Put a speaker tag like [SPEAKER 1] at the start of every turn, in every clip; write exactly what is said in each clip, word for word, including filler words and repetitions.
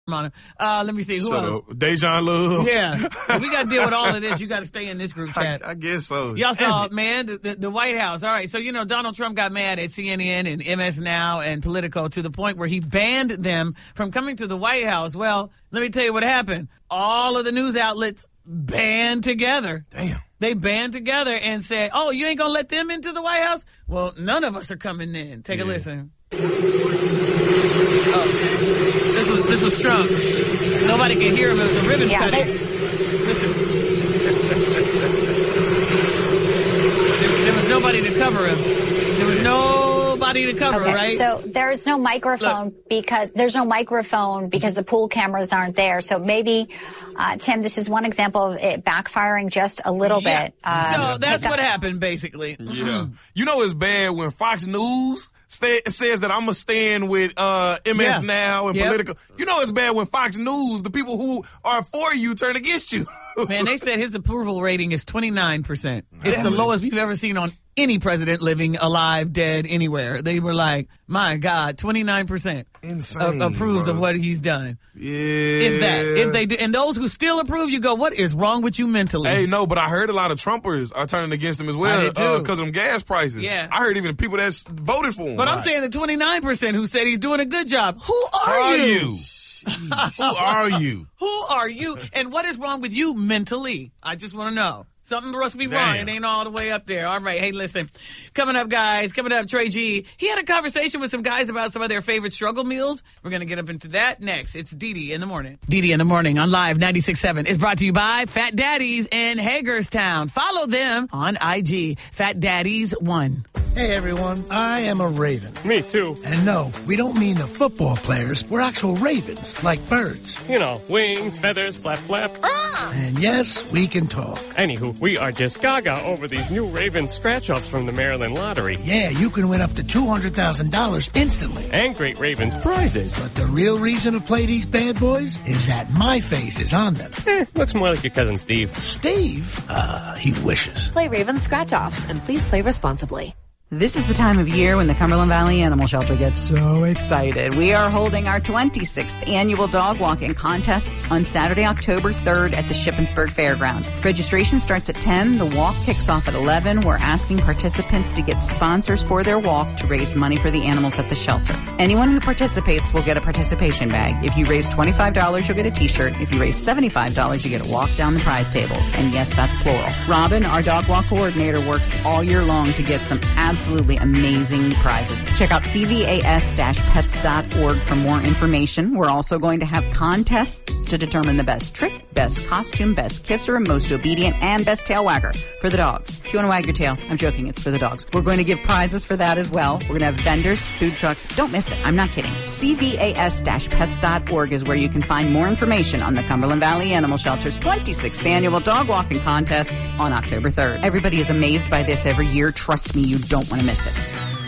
[SPEAKER 1] on him. Uh, let me see. Who
[SPEAKER 2] Shut
[SPEAKER 1] else?
[SPEAKER 2] up. Dejan Love.
[SPEAKER 1] Yeah. So we got to deal with all of this. You got to stay in this group chat.
[SPEAKER 2] I, I guess so.
[SPEAKER 1] Y'all saw, man, the, the, the White House. All right. So, you know, Donald Trump got mad at C N N and M S Now and Politico to the point where he banned them from coming to the White House. Well, let me tell you what happened. All of the news outlets band together.
[SPEAKER 2] Damn.
[SPEAKER 1] They band together and said, oh, you ain't going to let them into the White House? Well, none of us are coming in. Take yeah. a listen. Oh, this was this was Trump. Nobody could hear him. It was a ribbon
[SPEAKER 3] yeah,
[SPEAKER 1] cutting.
[SPEAKER 3] They-
[SPEAKER 1] Listen. there, there was nobody to cover him. There was nobody to cover,
[SPEAKER 3] okay,
[SPEAKER 1] right?
[SPEAKER 3] So there's no microphone Look. because there's no microphone because the pool cameras aren't there. So maybe, uh, Tim, this is one example of it backfiring just a little
[SPEAKER 1] yeah.
[SPEAKER 3] bit. Uh,
[SPEAKER 1] so that's what happened, basically.
[SPEAKER 2] Yeah. You know it's bad when Fox News stay, says that I'm going to stand with uh, M S
[SPEAKER 1] Yeah.
[SPEAKER 2] Now and
[SPEAKER 1] Yep.
[SPEAKER 2] Politico. You know it's bad when Fox News, the people who are for you, turn against you.
[SPEAKER 1] Man, they said his approval rating is twenty-nine percent. It's
[SPEAKER 2] Damn
[SPEAKER 1] the
[SPEAKER 2] it.
[SPEAKER 1] lowest we've ever seen on any president living, alive, dead, anywhere. They were like, my God, twenty-nine percent
[SPEAKER 2] Insane,
[SPEAKER 1] approves
[SPEAKER 2] bro.
[SPEAKER 1] of what he's done.
[SPEAKER 2] Yeah.
[SPEAKER 1] Is that if they do, and those who still approve, you go, what is wrong with you mentally?
[SPEAKER 2] Hey, no, but I heard a lot of Trumpers are turning against him as
[SPEAKER 1] I
[SPEAKER 2] well
[SPEAKER 1] did too.
[SPEAKER 2] because of them gas prices.
[SPEAKER 1] Yeah.
[SPEAKER 2] I heard even people that voted for him.
[SPEAKER 1] But I'm
[SPEAKER 2] Right.
[SPEAKER 1] saying the twenty-nine percent who said he's doing a good job. Who are,
[SPEAKER 2] Who are
[SPEAKER 1] you?
[SPEAKER 2] you? Jeez, who are you?
[SPEAKER 1] Who are you? And what is wrong with you mentally? I just want to know. Something must be wrong.
[SPEAKER 2] Damn.
[SPEAKER 1] It ain't all the way up there. All right. Hey, listen. Coming up, guys. Coming up, Trey G. He had a conversation with some guys about some of their favorite struggle meals. We're going to get up into that next. It's Didi in the morning. Didi in the morning on Live ninety-six point seven is brought to you by Fat Daddies in Hagerstown. Follow them on I G. Fat Daddies one.
[SPEAKER 4] Hey everyone, I am a raven.
[SPEAKER 5] Me too.
[SPEAKER 4] And no, we don't mean the football players. We're actual ravens, like birds.
[SPEAKER 5] You know, wings, feathers, flap, flap.
[SPEAKER 4] And yes, we can talk.
[SPEAKER 5] Anywho, we are just gaga over these new Raven scratch-offs from the Maryland Lottery.
[SPEAKER 4] Yeah, you can win up to two hundred thousand dollars instantly.
[SPEAKER 5] And Great Ravens prizes.
[SPEAKER 4] But the real reason to play these bad boys is that my face is on them.
[SPEAKER 5] Eh, looks more like your cousin Steve.
[SPEAKER 4] Steve? Uh, he wishes.
[SPEAKER 6] Play Raven Scratch-Offs, and please play responsibly.
[SPEAKER 7] This is the time of year when the Cumberland Valley Animal Shelter gets so excited. We are holding our twenty-sixth annual dog walking contests on Saturday, October third at the Shippensburg Fairgrounds. Registration starts at ten. The walk kicks off at eleven. We're asking participants to get sponsors for their walk to raise money for the animals at the shelter. Anyone who participates will get a participation bag. If you raise twenty-five dollars, you'll get a t-shirt. If you raise seventy-five dollars, you get a walk down the prize tables. And yes, that's plural. Robin, our dog walk coordinator, works all year long to get some absolutely Absolutely amazing prizes. Check out c v a s dash pets dot org for more information. We're also going to have contests to determine the best trick, best costume, best kisser, most obedient, and best tail wagger for the dogs. If you want to wag your tail, I'm joking, it's for the dogs. We're going to give prizes for that as well. We're going to have vendors, food trucks. Don't miss it. I'm not kidding. c v a s dash pets dot org is where you can find more information on the Cumberland Valley Animal Shelter's twenty-sixth annual dog walking contests on October third. Everybody is amazed by this every year. Trust me, you don't want to miss it.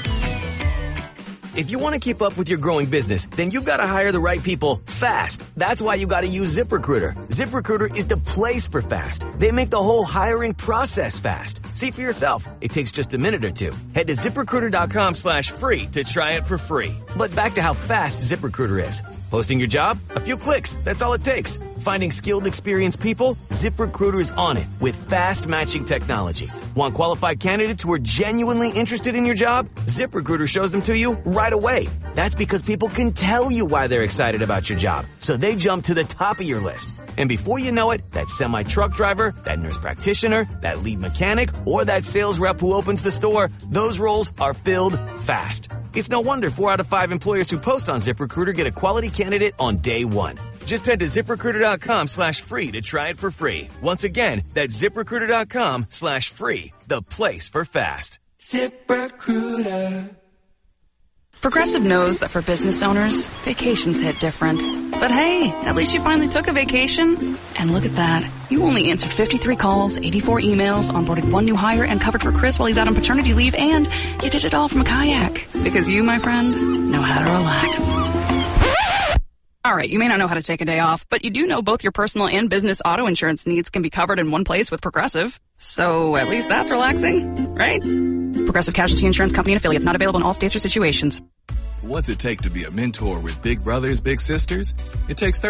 [SPEAKER 8] If you want to keep up with your growing business, then you've got to hire the right people fast. That's why you got to use ZipRecruiter. ZipRecruiter is the place for fast. They make the whole hiring process fast. See for yourself. It takes just a minute or two. Head to ZipRecruiter.com slash free to try it for free. But back to how fast ZipRecruiter is. Posting your job? A few clicks. That's all it takes. Finding skilled, experienced people? ZipRecruiter is on it with fast matching technology. Want qualified candidates who are genuinely interested in your job? ZipRecruiter shows them to you right away. That's because people can tell you why they're excited about your job. So they jump to the top of your list. And before you know it, that semi-truck driver, that nurse practitioner, that lead mechanic, or that sales rep who opens the store, those roles are filled fast. It's no wonder four out of five employers who post on ZipRecruiter get a quality candidate on day one. Just head to ZipRecruiter.com slash free to try it for free. Once again, that's ZipRecruiter.com slash free, the place for fast. ZipRecruiter.
[SPEAKER 9] Progressive knows that for business owners, vacations hit different. But hey, at least you finally took a vacation. And look at that. You only answered fifty-three calls, eighty-four emails, onboarded one new hire, and covered for Chris while he's out on paternity leave, and you did it all from a kayak. Because you, my friend, know how to relax. All right, you may not know how to take a day off, but you do know both your personal and business auto insurance needs can be covered in one place with Progressive. So at least that's relaxing, right? Progressive Casualty Insurance Company and affiliates, not available in all states or situations.
[SPEAKER 10] What's it take to be a mentor with big brothers, big sisters? It takes